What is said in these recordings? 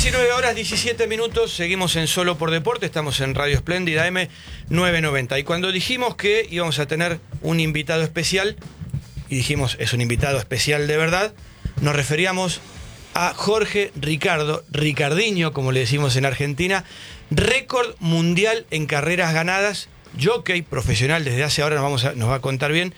19 horas 17 minutos, seguimos en Solo por Deporte, estamos en Radio Espléndida M990. Y cuando dijimos que íbamos a tener un invitado especial, y dijimos es un invitado especial de verdad, nos referíamos a Jorge Ricardo, Ricardinho, como le decimos en Argentina, récord mundial en carreras ganadas, jockey profesional desde hace ahora, nos va a contar bien,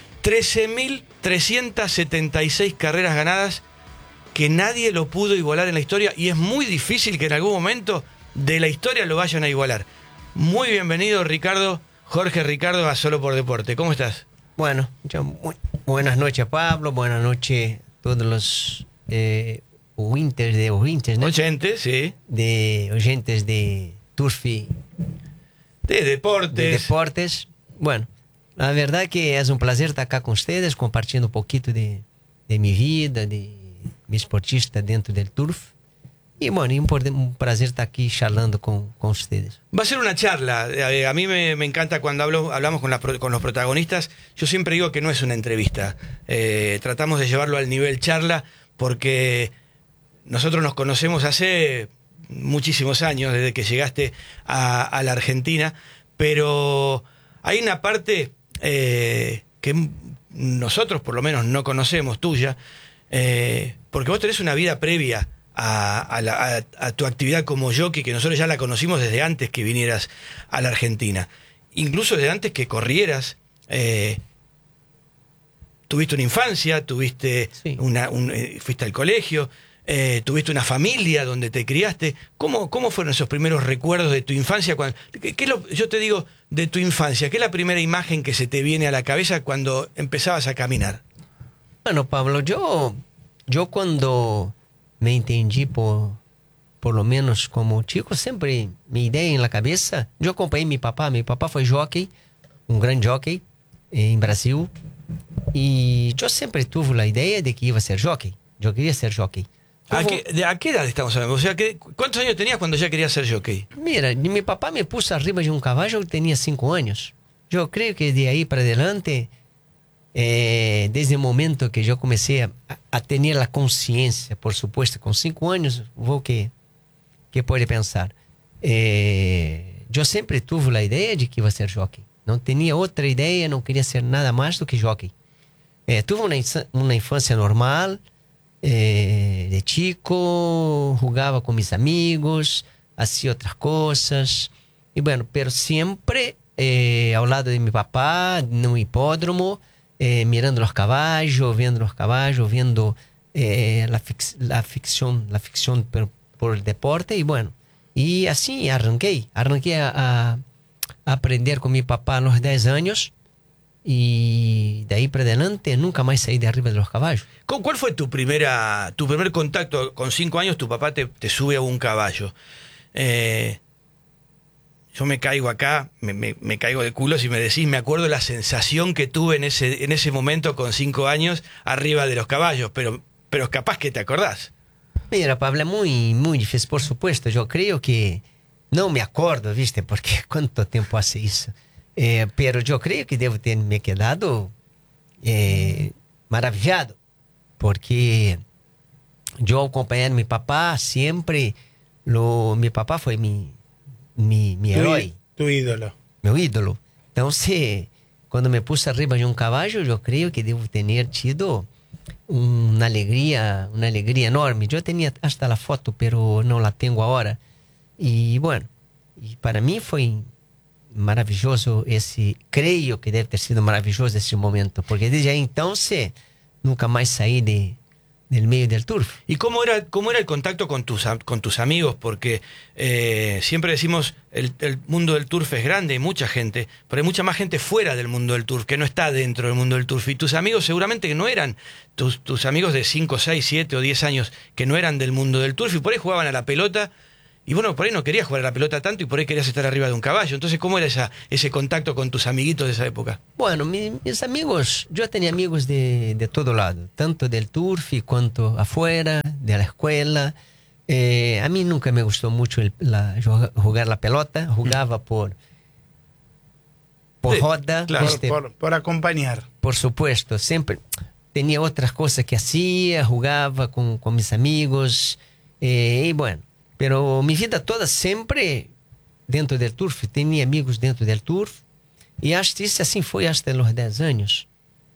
13.376 carreras ganadas, que nadie lo pudo igualar en la historia, y es muy difícil que en algún momento de la historia lo vayan a igualar. Muy bienvenido, Ricardo, Jorge Ricardo, a Solo por Deporte. ¿Cómo estás? Bueno, buenas noches, Pablo, buenas noches a todos los oyentes, ¿no? Oyentes, sí. De oyentes de Turf y de deportes. Bueno, la verdad que es un placer estar acá con ustedes, compartiendo un poquito de mi vida, de mi esportista dentro del turf. Y bueno, un placer estar aquí charlando con ustedes. Va a ser una charla. A mí me encanta cuando hablamos con los protagonistas. Yo siempre digo que no es una entrevista. Tratamos de llevarlo al nivel charla porque nosotros nos conocemos hace muchísimos años, desde que llegaste a la Argentina, pero hay una parte que nosotros por lo menos no conocemos tuya, porque vos tenés una vida previa a tu actividad como jockey, que nosotros ya la conocimos desde antes que vinieras a la Argentina, incluso desde antes que corrieras. Tuviste una infancia, tuviste sí. Fuiste al colegio, tuviste una familia donde te criaste. ¿Cómo fueron esos primeros recuerdos de tu infancia? Yo te digo, de tu infancia, ¿qué es la primera imagen que se te viene a la cabeza cuando empezabas a caminar? Bueno, Pablo, yo cuando me entendí por lo menos como chico, siempre mi idea en la cabeza, yo acompañé a mi papá fue jockey, un gran jockey en Brasil, y yo siempre tuve la idea de que iba a ser jockey, yo quería ser jockey. ¿A qué edad estamos hablando? O sea, ¿cuántos años tenías cuando ya querías ser jockey? Mira, mi papá me puso arriba de un caballo, tenía 5 años. Yo creo que de ahí para adelante, desde el momento que yo comencé a tener la conciencia, por supuesto, con 5 años, ¿qué puede pensar? Yo siempre tuve la idea de que iba a ser jockey. No tenía otra idea, no quería ser nada más do que jockey. Tuve una infancia normal, de chico, jugaba con mis amigos, hacía otras cosas, y bueno, pero siempre al lado de mi papá, en un hipódromo, mirando los caballos, viendo la ficción por el deporte, y bueno, y así arranqué a aprender con mi papá a los 10 años, y de ahí para adelante nunca más salí de arriba de los caballos. ¿Cuál fue tu primer contacto? Con 5 años tu papá te sube a un caballo. Yo me caigo acá, me caigo de culo si me decís, me acuerdo la sensación que tuve en ese momento con 5 años arriba de los caballos, pero capaz que te acordás. Mira, Pablo, muy, muy difícil, por supuesto. Yo creo que no me acuerdo, ¿viste? Porque ¿cuánto tiempo hace eso? Pero yo creo que debo tenerme quedado maravillado, porque yo acompañé a mi papá siempre. Mi papá fue mi herói. Tu ídolo. Mi ídolo. Entonces, cuando me puse arriba de un caballo, yo creo que debo tener tido una alegría enorme. Yo tenía hasta la foto, pero no la tengo ahora. Y bueno, y para mí fue maravilloso creo que debe ter sido maravilloso ese momento, porque desde ahí entonces nunca más saí del medio del turf. ¿Y cómo era el contacto con tus amigos? Porque siempre decimos el mundo del turf es grande, hay mucha gente, pero hay mucha más gente fuera del mundo del turf, que no está dentro del mundo del turf. Y tus amigos seguramente que no eran tus amigos de 5, 6, 7 o 10 años, que no eran del mundo del turf, y por ahí jugaban a la pelota. Y bueno, por ahí no querías jugar a la pelota tanto y por ahí querías estar arriba de un caballo. Entonces, ¿cómo era ese contacto con tus amiguitos de esa época? Bueno, mis amigos, yo tenía amigos de todo lado, tanto del turf cuanto afuera, de la escuela. A mí nunca me gustó mucho jugar la pelota, jugaba por roda. Claro, por acompañar. Por supuesto, siempre tenía otras cosas que hacía, jugaba con mis amigos, y bueno. Pero mi vida toda sempre dentro del turf. Tenía amigos dentro del turf. E acho que isso assim foi hasta os 10 anos.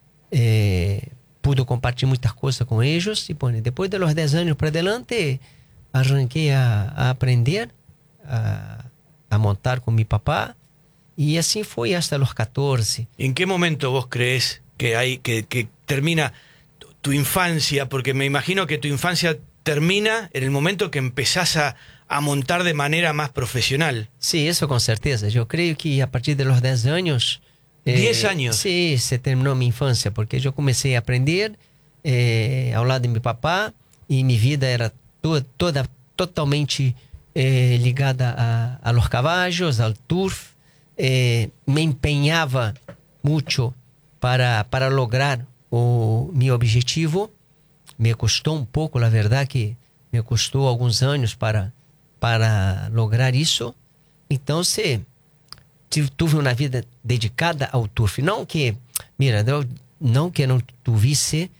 Pude compartilhar muitas coisas com eles. E bom, depois dos 10 anos para adelante, arranquei a aprender a montar com meu papá. E assim foi hasta os 14. ¿En qué momento vos crees que termina tu infancia? Porque me imagino que tu infancia termina en el momento que empezás a montar de manera más profesional. Sí, eso con certeza. Yo creo que a partir de los 10 años... 10 años. Sí, se terminó mi infancia, porque yo comencé a aprender ao lado de mi papá y mi vida era toda totalmente ligada a los caballos, al turf. Me empeñaba mucho para lograr mi objetivo. Me costó un poco, la verdad que me costó algunos años para lograr isso. Então, tuve uma vida dedicada ao turf. Não que não tivesse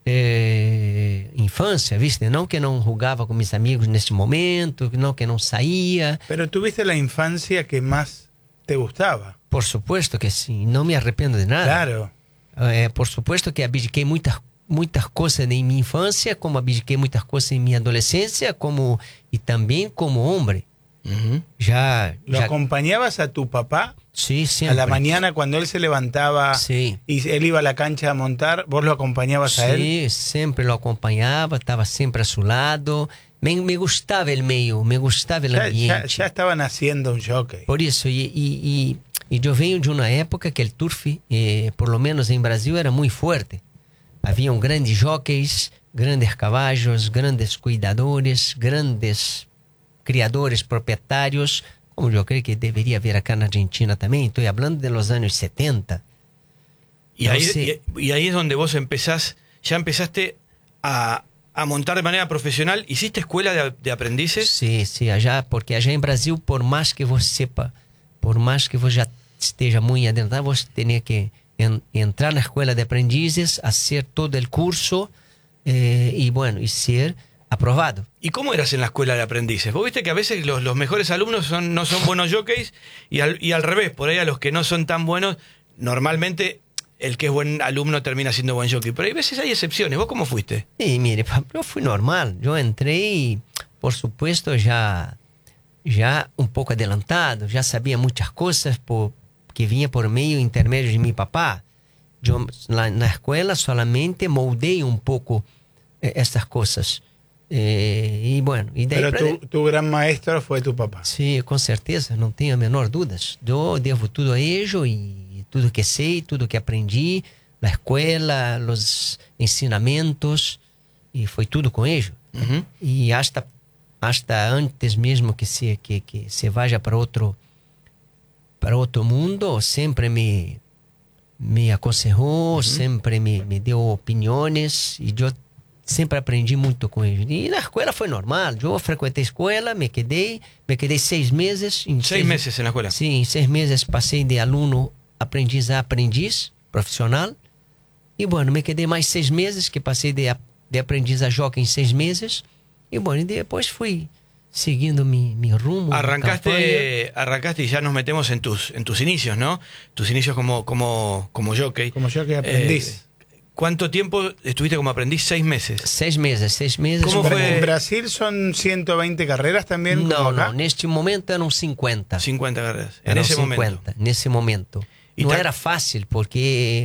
infância, viste? Não que não jogava com meus amigos nesse momento, não que não saía. Pero tuviste la infancia que más te gustaba. Por supuesto que sim, não me arrependo de nada. Claro. Por supuesto que abdiquei muitas coisas em minha infância, como abdiquei muitas coisas em minha adolescência, e também como homem. Ujú. ¿Lo acompañabas a tu papá? Sí, A siempre. la mañana cuando él se levantaba Sí. y él iba a la cancha a montar, ¿vos lo acompañabas a él? Sí, sempre lo acompanhava, estava sempre a seu lado. Me gostava o meio, me gostava o ambiente. Ya estaban haciendo un jockey. Por isso, e eu venho de uma época que o turf, por lo menos em Brasil, era muito forte. Haviam grandes jockeys, grandes cavalos, grandes cuidadores, grandes criadores, proprietários, como eu creio que deveria haver acá na Argentina também. Estou falando de los anos 70. Y ahí es donde vos ya empezaste a montar de manera profesional. ¿Hiciste escuela de aprendices? Sim, porque allá em Brasil, por mais que você sepa, por mais que você já esteja muito adentrado, você teria que entrar na escola de aprendizes, fazer todo o curso e ser aprobado. ¿Y cómo eras en la escuela de aprendices? Vos viste que a veces los mejores alumnos no son buenos jockeys y al revés, por ahí a los que no son tan buenos, normalmente el que es buen alumno termina siendo buen jockey. Pero hay veces hay excepciones. ¿Vos cómo fuiste? E mire, eu fui normal. Eu entrei, por supuesto, já um pouco adelantado, já sabia muitas coisas que vinha por meio intermédio de meu papá. Eu, na escola, solamente moldei um pouco essas coisas. E daí Pero tu gran maestro fue tu papá. Sim, com certeza, não tenho a menor dúvidas. Eu devo tudo a ele e tudo que sei, tudo que aprendi, na escola, os ensinamentos, e foi tudo com ele. Ujú. E hasta antes mesmo que se vá para outro mundo, sempre me aconselhou, sempre me deu opiniões, e eu sempre aprendi muito com ele. E na escola foi normal. Eu frequentei a escola, me quedei 6 meses. 6 meses en la escuela. Sim, em 6 meses passei de aluno aprendiz a aprendiz profissional. E me quedei mais 6 meses, que passei de aprendiz a jockey em 6 meses. E depois fui seguindo mi rumo. Arrancaste y ya nos metemos en tus inicios, ¿no? Tus inicios como jockey. Como jockey aprendiz. ¿Cuánto tiempo estuviste como aprendiz? 6 meses. 6 meses. ¿Cómo fue? ¿En Brasil son 120 carreras también? Não, como acá? não. Neste momento eram 50. 50 carreras. En Eram ese 50, momento. nesse momento. E Não tá- era fácil, porque,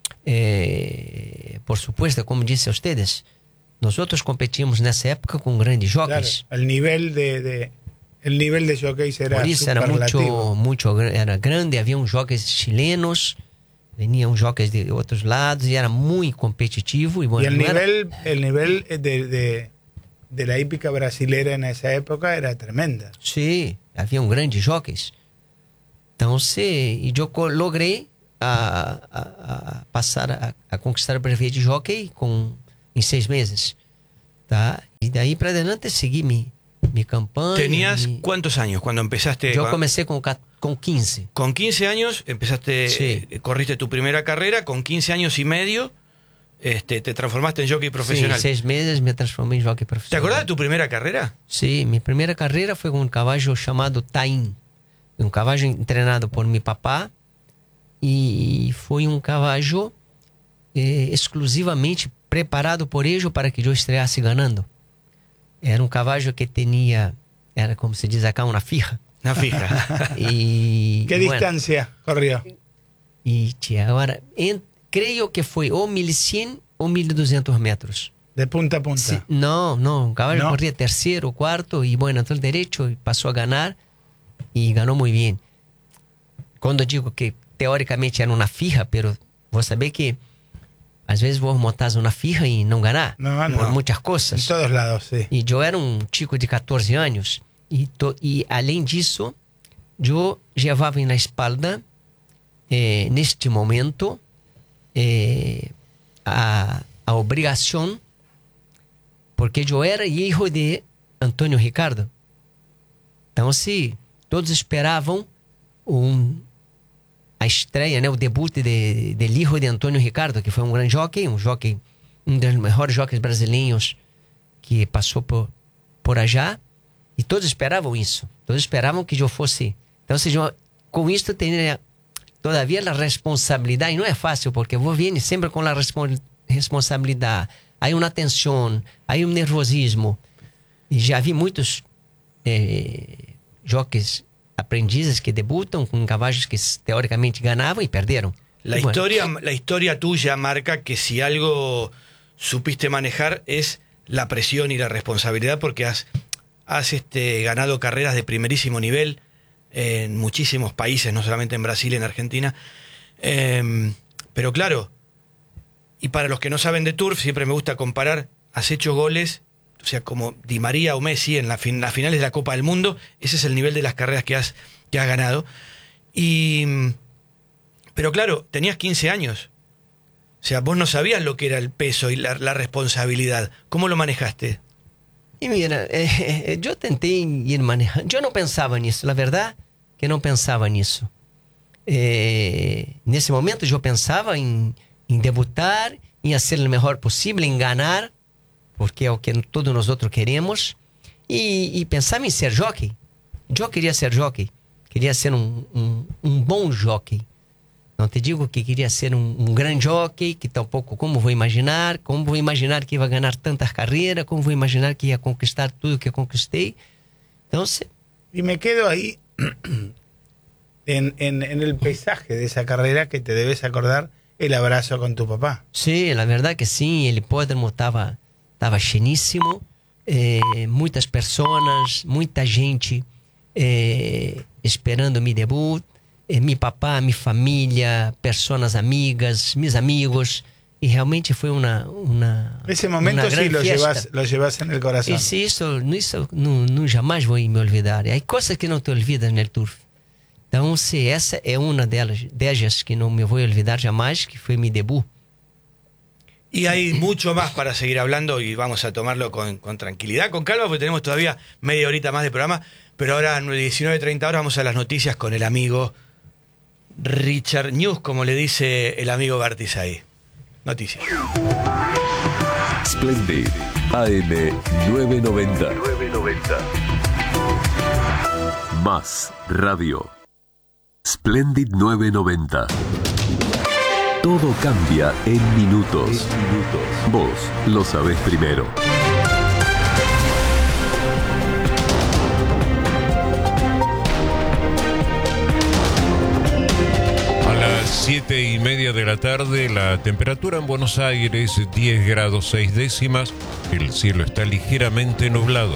por supuesto, como disse a ustedes, nós competimos nessa época com grandes Claro, jockeys. el nivel de jockeys era Por isso era superlativo. era grande, havia jockeys chilenos, veniam jockeys de outros lados, e era muito competitivo. Y el não era- nivel de la hípica brasilera en esa época era tremenda. Sim, haviam grandes jockeys. Então, e eu logrei passar a conquistar o brevet de jockey em 6 meses. Tá? E daí para adelante segui mi campanha. ¿Tenías cuántos años cuando empezaste? Eu comecei com 15. Con 15 años empezaste, Sí. corriste tu primera carrera, con 15 años y medio te transformaste en jockey profesional. Sí, 6 meses me transformé en jockey profesional. ¿Te acordás de tu primera carrera? Sí, mi primera carrera fue con un caballo llamado Taín. Un caballo entrenado por mi papá. Y fue un caballo exclusivamente preparado por ellos para que yo estreasse ganando. Era un caballo que tenía, era como se dice acá, una fija. Una fija. Y, ¿Qué distancia corrió? Y ahora, creo que fue o 1100 o 1200 metros. De punta a punta. Sí, no, un caballo ¿No? corría tercero, cuarto, y bueno, entró el derecho y pasó a ganar, y ganó muy bien. Cuando digo que teóricamente era una fija, pero vos sabés que a veces vos montás una fija y no ganás, por muchas cosas. En todos lados, sí. Y yo era un chico de 14 años, y além disso, yo llevaba en la espalda, en este momento, a obrigación, porque yo era hijo de Antônio Ricardo. Entonces, todos esperavam a estreia, né, o debut del hijo de Antônio Ricardo, que foi um grande jockey, um dos mejores jockeys brasileiros que passou por allá, e todos esperavam isso. Todos esperavam que eu fosse. Então, com isso, tinha todavia a responsabilidade, e não é fácil, porque vos viene sempre com a responsabilidade. Há uma tensão, há um nervosismo. E já vi muitos jockeys aprendizes que debutam con caballos que teóricamente ganaban y perdieron. La historia tuya marca que si algo supiste manejar es la presión y la responsabilidad, porque has ganado carreras de primerísimo nivel en muchísimos países, no solamente en Brasil, en Argentina. Pero claro, y para los que no saben de turf, siempre me gusta comparar, has hecho goles, o sea, como Di María o Messi en las finales de la Copa del Mundo. Ese es el nivel de las carreras que has ganado. Pero claro, tenías 15 años. O sea, vos no sabías lo que era el peso y la responsabilidad. ¿Cómo lo manejaste? Y mira, yo tenté ir manejando. Yo no pensaba en eso, la verdad que no pensaba en eso. En ese momento yo pensaba en debutar, en hacer lo mejor posible, en ganar, porque é o que todos nosotros queremos, e pensava em ser jockey. Eu queria ser jockey, queria ser um bom jockey. Não te digo que queria ser um grande jockey, que tampouco, como vou imaginar que ia ganhar tantas carreiras, como vou imaginar que ia conquistar tudo que conquistei. Então, y me quedo ahí en el paisaje de esa carrera, que te debes acordar el abrazo con tu papá. Sí, la verdad que sí, el hipódromo estava cheníssimo, muitas pessoas, muita gente esperando mi debut, mi papá, mi família, pessoas amigas, mis amigos, y realmente foi ese momento sí lo llevas en el corazón. Isso não jamais vou me olvidar. Há coisas que não te olvidas no turf. Então, essa é uma delas que não me vou olvidar jamais, que foi mi debut. Y hay mucho más para seguir hablando, y vamos a tomarlo con tranquilidad, con calma, porque tenemos todavía media horita más de programa. Pero ahora, a 19:30 horas, vamos a las noticias con el amigo Richard News, como le dice el amigo Bartizay. Noticias. Splendid AM 990. Más radio. Splendid 990. Todo cambia en minutos. Vos lo sabés primero. A las 7:30 de la tarde, la temperatura en Buenos Aires 10 grados 6 décimas. El cielo está ligeramente nublado.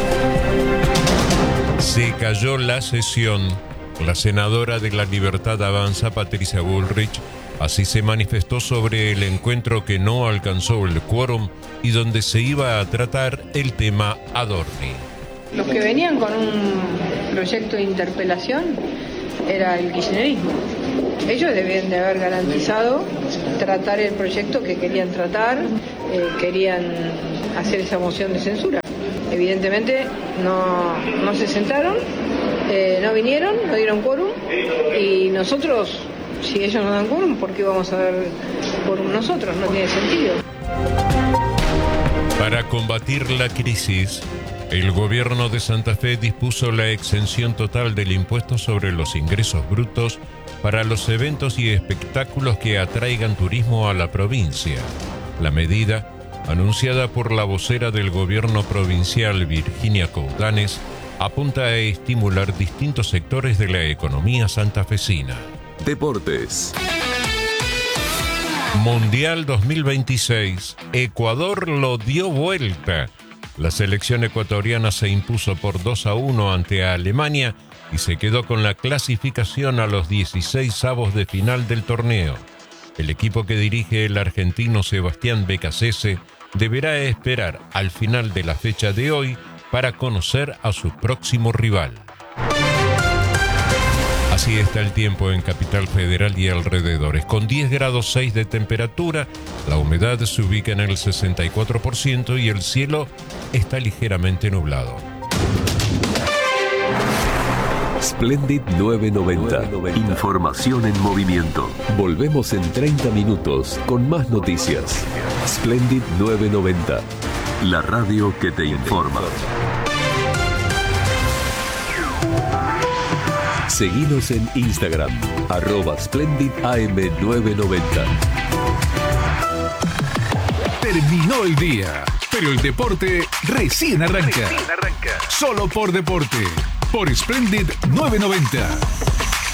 Se cayó la sesión. La senadora de La Libertad Avanza, Patricia Bullrich, así se manifestó sobre el encuentro que no alcanzó el quórum y donde se iba a tratar el tema Adorni. Los que venían con un proyecto de interpelación era el kirchnerismo. Ellos debían de haber garantizado tratar el proyecto que querían tratar, querían hacer esa moción de censura. Evidentemente no se sentaron, no vinieron, no dieron quórum, y nosotros, si ellos no dan quórum, ¿por qué vamos a ver por nosotros, no tiene sentido. Para combatir la crisis, el gobierno de Santa Fe dispuso la exención total del impuesto sobre los ingresos brutos para los eventos y espectáculos que atraigan turismo a la provincia. La medida, anunciada por la vocera del gobierno provincial Virginia Coudanes, apunta a estimular distintos sectores de la economía santafesina. Deportes. Mundial 2026. Ecuador lo dio vuelta. La selección ecuatoriana se impuso por 2-1 ante Alemania y se quedó con la clasificación a los 16avos de final del torneo. El equipo que dirige el argentino Sebastián Becasese deberá esperar al final de la fecha de hoy para conocer a su próximo rival. Así está el tiempo en Capital Federal y alrededores. Con 10 grados 6 de temperatura, la humedad se ubica en el 64% y el cielo está ligeramente nublado. Splendid 990. Información en movimiento. Volvemos en 30 minutos con más noticias. Splendid 990. La radio que te informa. Seguinos en Instagram, @SplendidAM990. Terminó el día, pero el deporte recién arranca. Solo por deporte, por Splendid 990.